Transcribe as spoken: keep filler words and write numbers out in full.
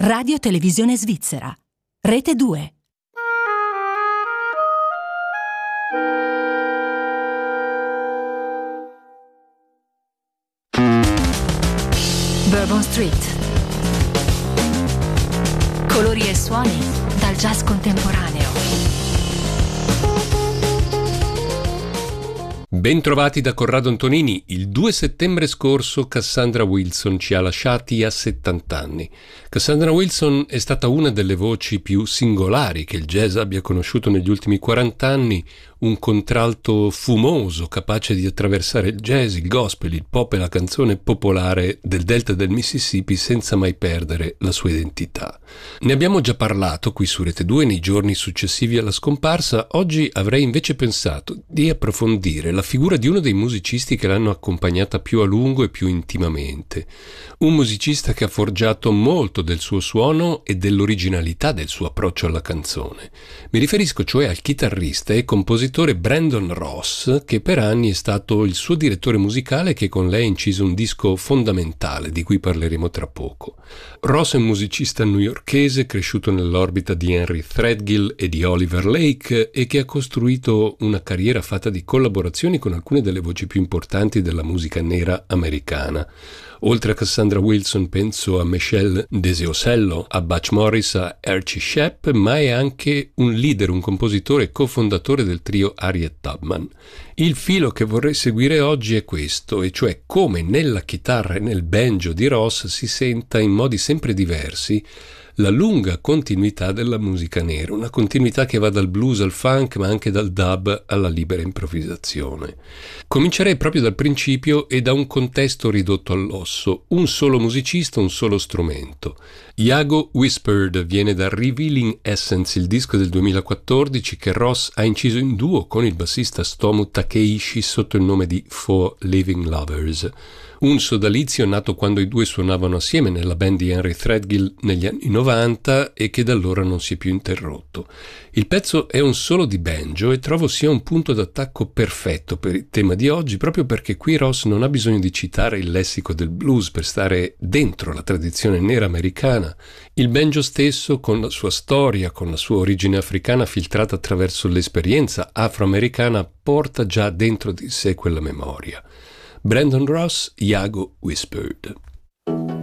Radio Televisione Svizzera. Rete due. Bourbon Street. Colori e suoni dal jazz contemporaneo. Bentrovati da Corrado Antonini. Il due settembre scorso Cassandra Wilson ci ha lasciati a settanta anni. Cassandra Wilson è stata una delle voci più singolari che il jazz abbia conosciuto negli ultimi quaranta anni, un contralto fumoso capace di attraversare il jazz, il gospel, il pop e la canzone popolare del delta del Mississippi senza mai perdere la sua identità. Ne abbiamo già parlato qui su Rete due nei giorni successivi alla scomparsa. Oggi avrei invece pensato di approfondire la figura di uno dei musicisti che l'hanno accompagnata più a lungo e più intimamente. Un musicista che ha forgiato molto del suo suono e dell'originalità del suo approccio alla canzone. Mi riferisco cioè al chitarrista e compositore Brandon Ross, che per anni è stato il suo direttore musicale e che con lei ha inciso un disco fondamentale di cui parleremo tra poco. Ross è un musicista newyorkese cresciuto nell'orbita di Henry Threadgill e di Oliver Lake e che ha costruito una carriera fatta di collaborazioni con alcune delle voci più importanti della musica nera americana. Oltre a Cassandra Wilson penso a Michelle Desiosello, a Butch Morris, a Archie Shepp, ma è anche un leader, un compositore e cofondatore del trio Harriet Tubman. Il filo che vorrei seguire oggi è questo, e cioè come nella chitarra e nel banjo di Ross si senta in modi sempre diversi la lunga continuità della musica nera, una continuità che va dal blues al funk ma anche dal dub alla libera improvvisazione. Comincerei proprio dal principio e da un contesto ridotto all'osso, un solo musicista, un solo strumento. Yago Whispered viene da Revealing Essence, il disco del duemilaquattordici che Ross ha inciso in duo con il bassista Stomu Takeishi sotto il nome di Four Living Lovers. Un sodalizio nato quando i due suonavano assieme nella band di Henry Threadgill negli anni novanta e che da allora non si è più interrotto. Il pezzo è un solo di banjo e trovo sia un punto d'attacco perfetto per il tema di oggi, proprio perché qui Ross non ha bisogno di citare il lessico del blues per stare dentro la tradizione nera americana. Il banjo stesso, con la sua storia, con la sua origine africana filtrata attraverso l'esperienza afroamericana, porta già dentro di sé quella memoria. Brandon Ross, Yago Whispered.